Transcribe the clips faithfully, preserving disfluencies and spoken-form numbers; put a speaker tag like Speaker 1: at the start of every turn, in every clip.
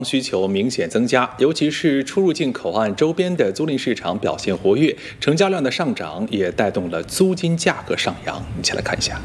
Speaker 1: 需求明显增加，尤其是出入境口岸周边的租赁市场表现活跃，成交量的上涨也带动了租金价格上扬。一起来看一下。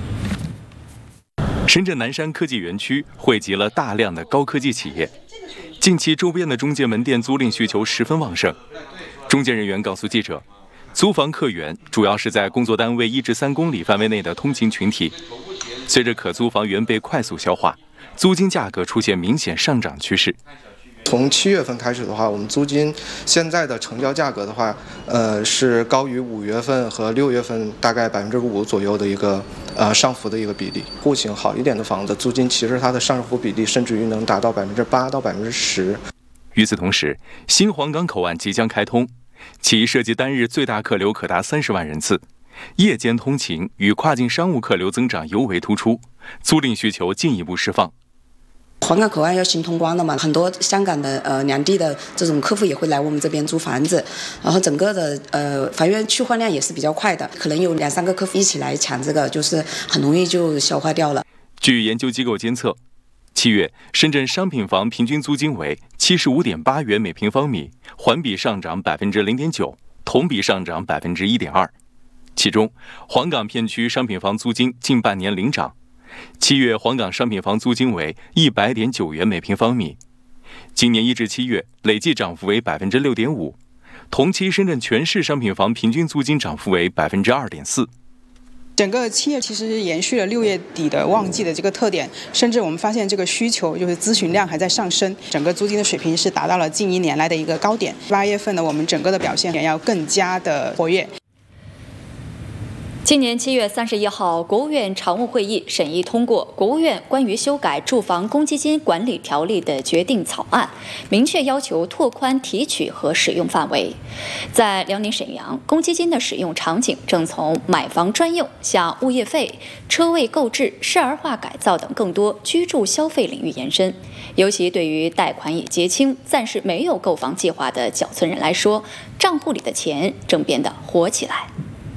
Speaker 2: 深圳南山科技园区汇集了大量的高科技企业，近期周边的中介门店租赁需求十分旺盛。中介人员告诉记者，租房客源主要是在工作单位一至三公里范围内的通勤群体。随着可租房源被快速消化，租金价格出现明显上涨趋势。
Speaker 3: 从七月份开始的话，我们租金现在的成交价格的话，呃，是高于五月份和六月份大概百分之五左右的一个呃上浮的一个比例。户型好一点的房子，租金其实它的上浮比例甚至于能达到百分之八到百分之十。
Speaker 2: 与此同时，新皇岗口岸即将开通，其设计单日最大客流可达三十万人次。夜间通勤与跨境商务客流增长尤为突出，租赁需求进一步释放。
Speaker 4: 皇岗口岸要新通关了嘛，很多香港的呃两地的这种客户也会来我们这边租房子，然后整个的呃房源去换量也是比较快的，可能有两三个客户一起来抢这个，就是很容易就消化掉了。
Speaker 2: 据研究机构监测，七月深圳商品房平均租金为七十五点八元每平方米，环比上涨百分之零点九，同比上涨百分之一点二。其中，黄岗片区商品房租金近半年领涨。七月黄岗商品房租金为一百点九元每平方米，今年一至七月累计涨幅为百分之六点五，同期深圳全市商品房平均租金涨幅为百分之二点四。
Speaker 5: 整个七月其实延续了六月底的旺季的这个特点，甚至我们发现这个需求就是咨询量还在上升，整个租金的水平是达到了近一年来的一个高点。八月份呢，我们整个的表现也要更加的活跃。
Speaker 6: 今年七月三十一号，国务院常务会议审议通过国务院关于修改住房公积金管理条例的决定草案，明确要求拓宽提取和使用范围。在辽宁沈阳，公积金的使用场景正从买房专用向物业费、车位购置、市儿化改造等更多居住消费领域延伸。尤其对于贷款已结清、暂时没有购房计划的缴存人来说，账户里的钱正变得活起来。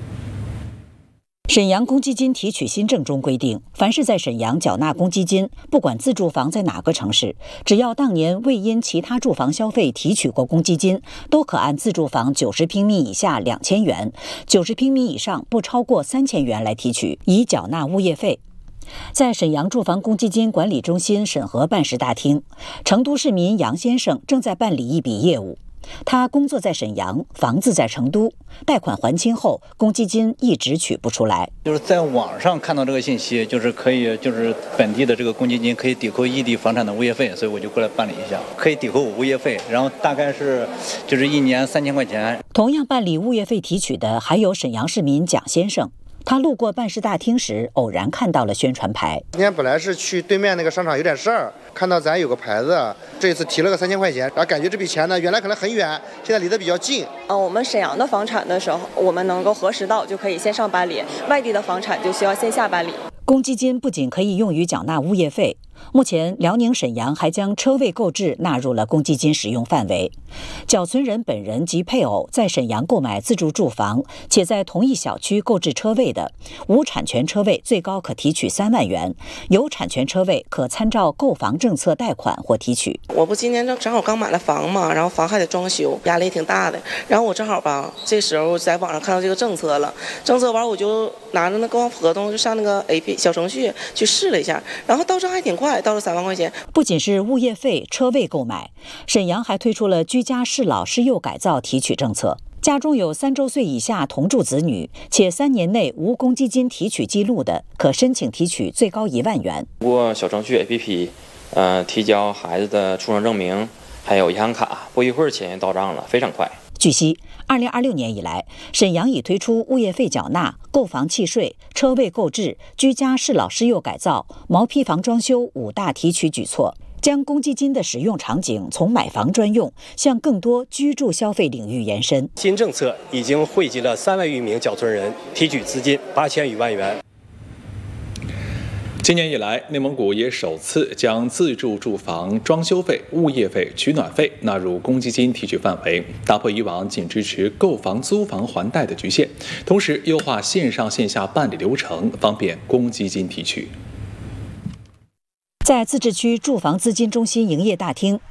Speaker 7: 沈阳公积金提取新政中规定，凡是在沈阳缴纳公积金，不管自住房在哪个城市，只要当年未因其他住房消费提取过公积金，都可按自住房九十平米以下两千元，九十平米以上不超过三千元来提取，以缴纳物业费。在沈阳住房公积金管理中心审核办事大厅，成都市民杨先生正在办理一笔业务。他工作在沈阳，房子在成都，贷款还清后，公积金一直取不出来。
Speaker 8: 就是在网上看到这个信息，就是可以，就是本地的这个公积金可以抵扣异地房产的物业费，所以我就过来办理一下，可以抵扣我物业费，然后大概是就是一年三千块钱。
Speaker 7: 同样办理物业费提取的还有沈阳市民蒋先生。他路过办事大厅时，偶然看到了宣传牌。
Speaker 9: 今天本来是去对面那个商场有点事儿，看到咱有个牌子，这次提了个三千块钱，然后感觉这笔钱呢，原来可能很远，现在离得比较近。
Speaker 10: 嗯，我们沈阳的房产的时候，我们能够核实到就可以线上办理；外地的房产就需要线下办理。
Speaker 7: 公积金不仅可以用于缴纳物业费，目前辽宁沈阳还将车位购置纳入了公积金使用范围。缴存人本人及配偶在沈阳购买自住住房，且在同一小区购置车位的，无产权车位最高可提取三万元，有产权车位可参照购房政策贷款或提取。
Speaker 11: 我不今年正正好刚买了房嘛，然后房还得装修，压力挺大的。然后我正好吧，这时候在网上看到这个政策了，政策完我就拿着那购房合同就上那个 A P P 小程序去试了一下，然后到账还挺快，到了三万块钱。
Speaker 7: 不仅是物业费、车位购买，沈阳还推出了居家适老适幼改造提取政策。家中有三周岁以下同住子女，且三年内无公积金提取记录的，可申请提取最高一万元。
Speaker 12: 通过小程序 A P P， 呃，提交孩子的出生证明，还有银行卡，不一会儿钱到账了，非常快。
Speaker 7: 据悉，二零二六年以来，沈阳已推出物业费缴纳、购房契税、车位购置、居家适老适幼改造、毛坯房装修五大提取举措，将公积金的使用场景从买房专用向更多居住消费领域延伸。
Speaker 13: 新政策已经惠及了三万余名缴存人，提取资金八千余万元。
Speaker 1: 今年以来，内蒙古也首次将自住住房装修费、物业费、取暖费纳入公积金提取范围，打破以往仅支持购房、租房还贷的局限，同时优化线上线下办理流程，方便公积金提取。
Speaker 7: 在自治区住房资金中心营业大厅，